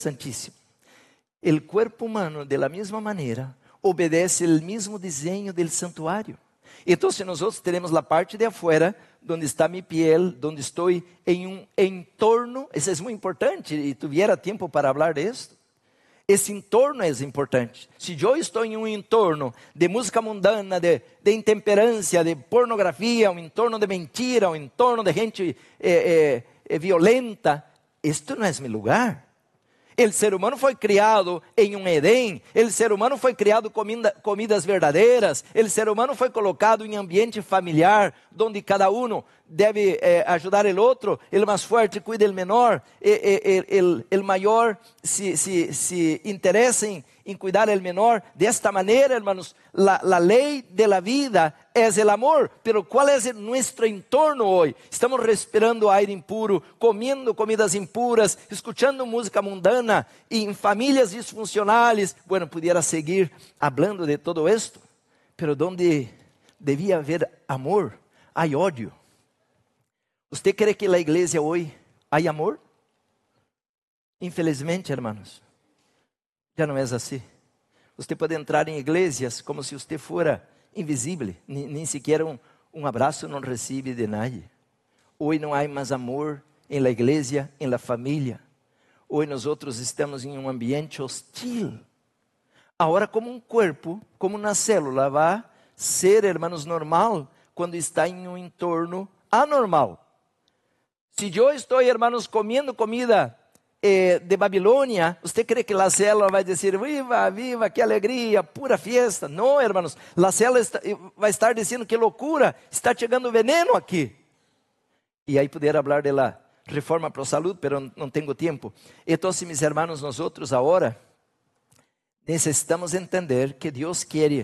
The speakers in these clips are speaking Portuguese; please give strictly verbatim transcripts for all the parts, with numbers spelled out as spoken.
Santíssimo. El cuerpo humano, de la misma manera, obedece el mismo diseño del santuario. Entonces nosotros tenemos la parte de afuera, donde está mi piel, donde estoy en un entorno. Eso es muy importante, y tuviera tiempo para hablar de esto. Esse entorno é importante. Se eu estou em um entorno de música mundana, de, de intemperância, de pornografia, um entorno de mentira, um entorno de gente eh, eh, violenta, isto não é meu lugar. O ser humano foi criado em um Edém, o ser humano foi criado comida, comidas verdadeiras, o ser humano foi colocado em ambiente familiar, onde cada um deve eh, ajudar o outro, o mais forte cuida do menor, o maior se, se, se interessa em, em cuidar do menor. Desta maneira, hermanos, la, la lei de la vida é o amor, pero qual é o nosso entorno hoje? Estamos respirando aire impuro, comendo comidas impuras, escutando música mundana, em famílias disfuncionais. Bueno, pudiera seguir hablando de todo esto, pero donde devia haver amor, há ódio. ¿Usted cree que la iglesia hoy hay amor? Infelizmente, hermanos, ya no es así. Usted puede entrar en iglesias como si usted fuera invisible, ni, ni siquiera un, un abrazo no recibe de nadie. Hoy no hay más amor en la iglesia, en la familia. Hoy nosotros estamos en un ambiente hostil. Ahora, como un cuerpo, como una célula, va a ser, hermanos, normal cuando está en un entorno anormal. Se eu estou, hermanos, comendo comida eh, de Babilônia, você crê que a célula vai dizer, viva, viva, que alegria, pura fiesta? Não, hermanos, a célula está, vai estar dizendo que loucura, está chegando veneno aqui. E aí poder falar da reforma para a saúde, mas não tenho tempo. Então, meus hermanos, nós outros agora necessitamos entender que Deus quer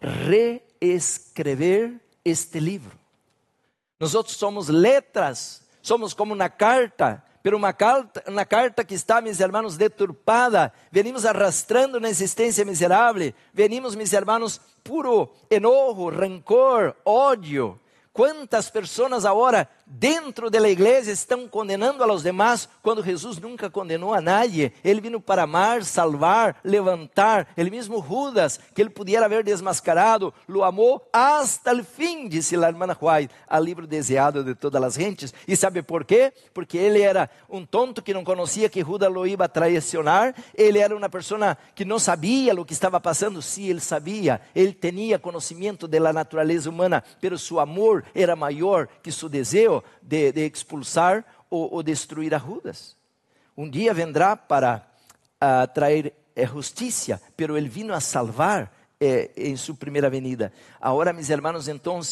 reescrever este livro. Nós outros somos letras. Somos como uma carta, pero uma carta, uma carta que está, meus irmãos, deturpada. Venimos arrastrando na existência miserável. Venimos, meus irmãos, puro enojo, rancor, ódio. Quantas pessoas agora dentro da igreja estão condenando a los demás, quando Jesus nunca condenou a nadie. Ele vino para amar, salvar, levantar. Ele mesmo Judas, que ele pudiera haber desmascarado, lo amou hasta el fim, disse a irmã White, al livro desejado de todas as gentes. E sabe por quê? Porque ele era um tonto que não conhecia que Judas lo iba a traicionar. Ele era uma pessoa que não sabia o que estava passando. Sim, ele sabia. Ele tinha conhecimento da natureza humana, pero seu amor era maior que seu desejo de, de expulsar ou, ou destruir a Judas. Um dia vendrá para uh, trazer eh, justiça, pero ele vino a salvar eh, em sua primeira venida. Agora, meus irmãos, então,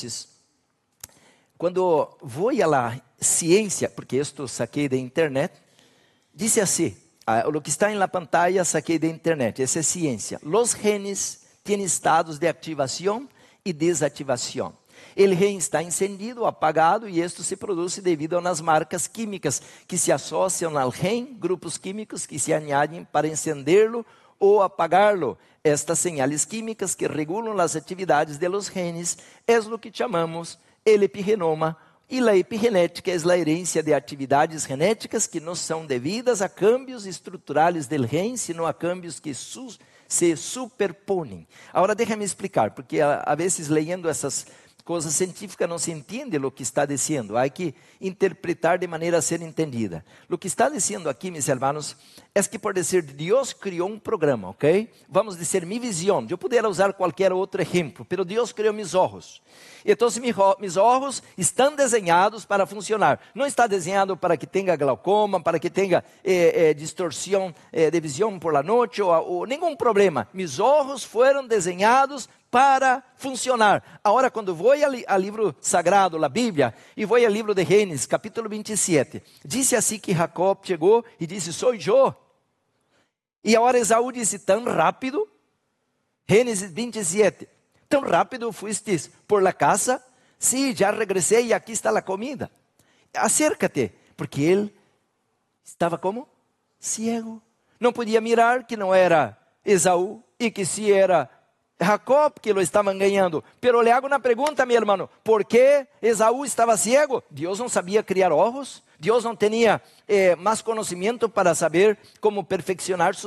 quando vou a la ciência, porque isto saquei da internet, diz assim, ah, o que está em la pantalla saquei da internet, essa é ciência. Los genes têm estados de ativação e desativação. O gen está encendido, apagado, e isto se produz devido a umas marcas químicas que se associam ao gen, grupos químicos que se añadem para encendê-lo ou apagá-lo. Estas señales químicas que regulam as atividades de los genes é o que chamamos el epigenoma, e a epigenética é a herência de atividades genéticas que não são devidas a cambios estruturais del gen, sino a cambios que su se superponem. Agora, deixa-me explicar, porque a, a vezes lendo essas coisa científica não se entende o que está dizendo. Há que interpretar de maneira a ser entendida. O que está dizendo aqui, meus irmãos, é que por dizer Deus criou um programa, ok? Vamos dizer mi visão. Eu poderia usar qualquer outro exemplo, pero Deus criou mis ojos. Então, mis ojos estão desenhados para funcionar. Não está desenhado para que tenha glaucoma, para que tenha eh, eh, distorção eh, de visão por la noite ou, ou nenhum problema. Mis ojos foram desenhados para funcionar. Agora, quando vou ao livro sagrado, a Bíblia, e vou ao livro de Gênesis, capítulo vinte e sete, disse assim que Jacob chegou e disse, sou eu. E agora Esaú disse, tão rápido, Gênesis vinte e sete, tão rápido fuiste por la casa? Sim, já regressei e aqui está a comida. Acércate, porque ele estava como? Ciego. Não podia mirar que não era Esaú e que se era Jacob que lo estavam ganhando. Pero le hago uma pergunta, meu irmão, ¿por que Esaú estava ciego? Deus não sabia criar ojos? Deus não tinha eh, mais conhecimento para saber como perfeccionar